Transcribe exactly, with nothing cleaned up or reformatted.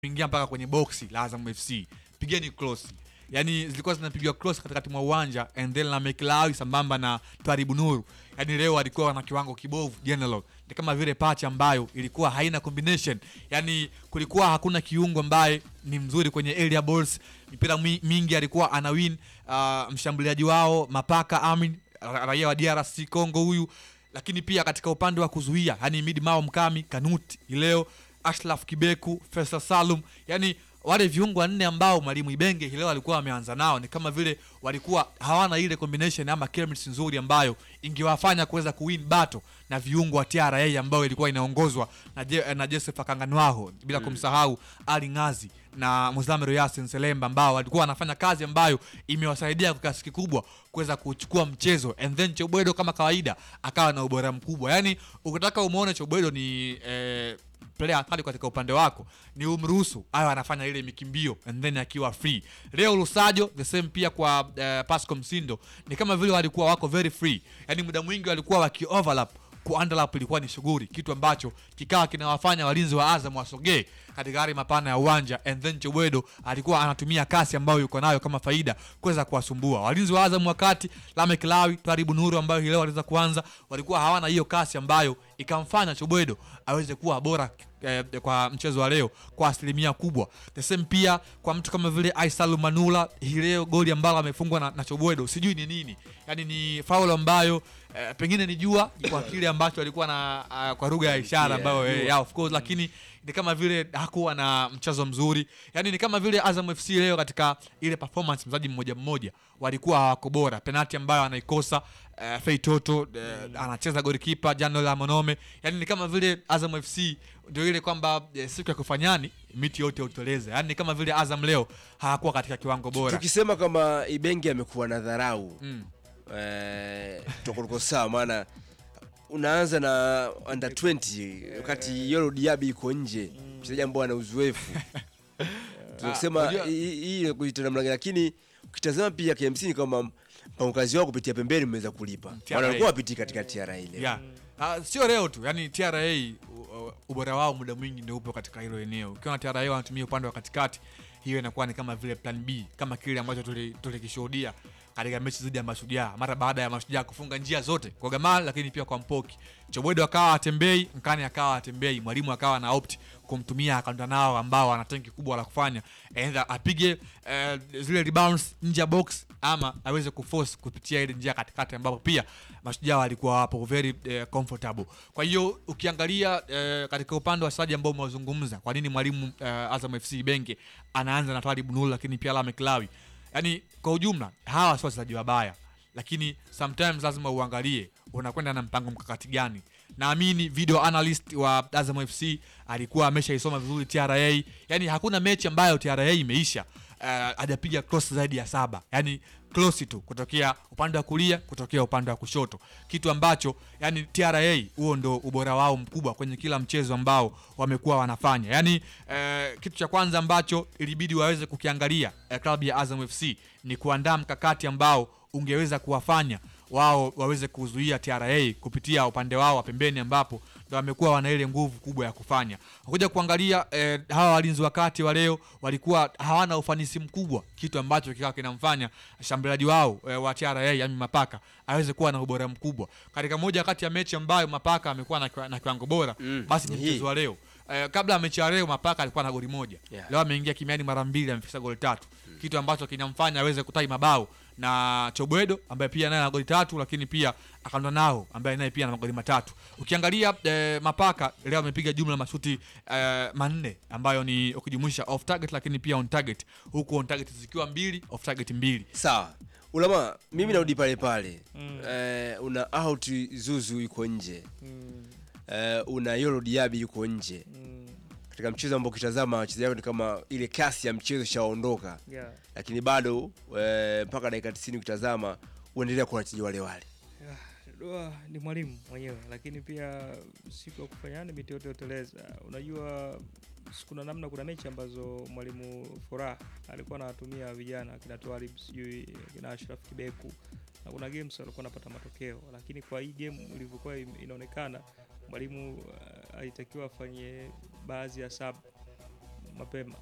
ingia mpaka kwenye boxi la Azam F C. Pigeni cross. Yaani zilikuwa zinapigwa cross katikati mwa uwanja and then na Meklawi sambamba na Twaribu Nuru. Yaani leo alikuwa na kiwango kibovu general. Ni kama vile patch ambayo ilikuwa haina combination. Yaani kulikuwa hakuna kiungo ambaye ni mzuri kwenye area balls. Mipira mingi alikuwa ana win uh, mshambuliaji wao Mapaka Amin raia wa D R C Congo huyu, lakini pia katika upande wa kuzuia yani mid Mao Mkami Kanuti leo Ashraf Kibeku Faisal Salum, yani wale viungo wanne ambao Mwalimu Ibenge leo alikuwa ameanza nao ni kama vile walikuwa hawana ile combination ama chemistry nzuri ambayo ingewafanya kuweza kuwin battle na viungo wa T R A ambao ilikuwa inaongozwa na, Je, na Joseph Akanganwaho bila mm. kumsahau Ali Ngazi na Muzamiru Yasin Selemba ambao walikuwa wanafanya kazi ambayo imewasaidia kwa kiasi kikubwa kuweza kuchukua mchezo, and then Chobwedo kama kawaida akawa na ubora mkubwa. Yani ukitaka umuone Chobwedo ni eh, player kali katika upande wako ni umruhusu ayo anafanya ile mikimbio and then akiwa free. Leo Lusajo the same pia kwa uh, Pascal Msindo ni kama vile walikuwa wako very free, yani muda mwingi walikuwa waki overlap, ku underlap ilikuwa ni shughuli, kitu ambacho kikawa kinawafanya walinzi wa Azam wasogee katika hali mapana ya uwanja, and then Chobwedo alikuwa anatumia kasi ambayo yuko nayo kama faida kuweza kuwasumbua walinzi wa Azam, wakati Lamek Lawi Twaribu Nuru ambayo leo waliweza kuanza walikuwa hawana hiyo kasi ambayo ikamfanya Chobwedo aweze kuwa bora eh, kwa mchezo wa leo kwa asilimia kubwa. The same pia kwa mtu kama vile Aisalu Manula, hii leo goli ambalo amefungwa na, na Chobwedo sijui ni nini, yani ni foul ambayo eh, pengine ni jua kwa kile ambacho alikuwa na uh, kwa lugha ya ishara ambayo yeah, yeah, of course, lakini ni kama vile hakuwa na mchezo mzuri. Yani ni kama vile Azam F C leo katika ile performance mzaji mmoja mmoja walikuwa hawako bora. Penalty ambayo anaikosa uh, Fei Toto uh, mm. anacheza goalkeeper Jano la Monome. Yani ni kama vile Azam F C ndio ile kwamba uh, siku ya kufanyani miti yote utoleze. Yani ni kama vile Azam leo hakuwa katika kiwango bora. Tukisema kama Ibenge amekuwa na dharau mm. eh tuko sawa, maana unaanza na under twenty wakati Yoro Diaby iko nje, mchezaji ambaye ana uzoefu. Tunasema hii ile kuita namna, lakini ukitazama pia K M C ni kama mpango kazi wao kupitia pembeni mmeweza kulipa. Maana walikuwa wapitia katika T R A ile. Yeah. Uh, sio leo tu, yani T R A ubora wao muda mwingi ndio upo katika hilo eneo. Ukiona T R A wanatumia upande wa katikati, hiyo inakuwa ni kama vile plan B, kama kile ambacho tulikishuhudia katika mechi dhidi ya Mashujaa mara baada ya Mashujaa kufunga njia zote kwa Gamal, lakini pia kwa Mpoki. Chobwedo akawa atembei, Mkani akawa atembei, mwalimu akawa na opt kumtumia akaunta nao ambao ana tenki kubwa la kufanya, aidha apige uh, zile rebounds nje box ama aweze kuforce kupitia ile njia katikati ambapo pia Mashujaa walikuwa hapo very uh, comfortable. Kwa hiyo ukiangalia uh, katika upande wa wachezaji ambao umezungumza, kwa nini mwalimu uh, Azam F C Benge anaanza na Twaribu Nuru lakini pia Lamek Lawi, yani kwa ujumla hawa sio wachezaji wabaya, lakini sometimes lazima uangalie unakwenda na mpango mkakati gani. Naamini video analyst wa Azam F C alikuwa ameshaisoma vizuri T R A, yani hakuna mechi ambayo T R A imeisha uh, hajapiga cross zaidi ya saba, yani close tu kutokea upande wa kulia kutokea upande wa kushoto, kitu ambacho yani T R A huo ndo ubora wao mkubwa kwenye kila mchezo ambao wamekuwa wanafanya. Yani uh, kitu cha kwanza ambacho ilibidi waweze kukiangalia uh, klabu ya Azam F C ni kuandaa mkakati ambao ungeweza kuwafanya wao waweze kuzuia T R A kupitia upande wao wa pembeni ambapo ndio wamekuwa wana ile nguvu kubwa ya kufanya. Kuja kuangalia eh, hawa walinzi wakati wa leo walikuwa hawana ufanisi mkubwa, kitu ambacho kikawa kinamfanya shambuliaji wao eh, wa T R A yani Mapaka aweze kuwa na ubora mkubwa. Katika moja kati ya mechi ambayo Mapaka amekuwa na, na kiwango bora mm, basi ni mchezo wa leo. Uh, kabla ya mechi ya leo Mapaka alikuwa na goli moja. Yeah. Leo ameingia kimiani mara mbili amefikisha goli tatu. Mm. Kitu ambacho kinamfanya aweze kutai mabao na Chobwedo ambaye pia naye ana goli tatu, lakini pia akaenda nao ambaye naye pia ana magoli matatu. Ukiangalia eh, Mapaka leo amepiga jumla mashuti eh, manne ambayo ni ukijumuisha off target lakini pia on target. Huko on target zikiwa mbili, off target mbili. Sawa. Ulama mimi narudi pale pale. Mm. Eh, una out Zuzu yuko nje. Mm. Uh, una Yoro Diaby yuko nje. Mm. Katika mchezo ambao ukitazama wachezaji ni kama ile kasi ya mchezo shaondoka. Yeah. Lakini bado uh, mpaka dakika tisini ukitazama uendelea kwa wachezaji wale wale. Yeah, doa ni mwalimu mwenyewe, lakini pia siku ya kufanyana miti yote uteleza. Unajua kuna namna, kuna mechi ambazo mwalimu Furaha alikuwa anatumia vijana kina Twalib sijui kina Ashraf Kibeku, na kuna games walikuwa wanapata matokeo, lakini kwa hii game ilivyokuwa inaonekana mwalimu uh, alitakiwa afanye baadhi ya sub mapema.